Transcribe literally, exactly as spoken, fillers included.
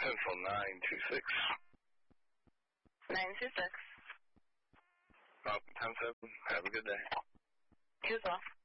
Central nine two six. nine two six. Oh, ten seven. Have a good day. You as well.